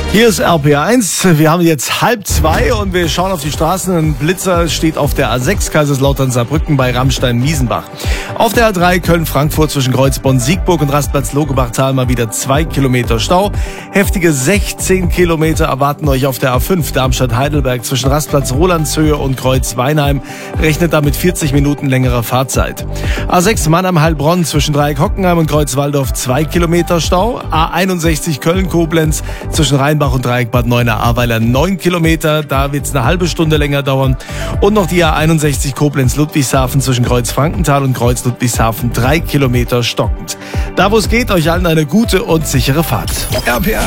Hier ist RPR1. Wir haben jetzt 1:30 und wir schauen auf die Straßen. Ein Blitzer steht auf der A6 Kaiserslautern-Saarbrücken bei Rammstein-Miesenbach. Auf der A3 Köln-Frankfurt zwischen Kreuzbonn-Siegburg und Rastplatz Logebachtal mal wieder 2 Kilometer Stau. Heftige 16 Kilometer erwarten euch auf der A5 Darmstadt-Heidelberg zwischen Rastplatz Rolandshöhe und Kreuz Weinheim. Rechnet damit 40 Minuten längerer Fahrzeit. A6 Mannheim-Heilbronn zwischen Dreieck-Hockenheim und Kreuz Waldorf 2 Kilometer Stau. A61 Köln-Koblenz zwischen Rheinbach und Dreieck Bad Neuenahr-Ahrweiler 9 Kilometer. Da wird es eine halbe Stunde länger dauern. Und noch die A61 Koblenz-Ludwigshafen zwischen Kreuz Frankenthal und Kreuz Ludwigshafen 3 Kilometer stockend. Da wo es geht, euch allen eine gute und sichere Fahrt. RPR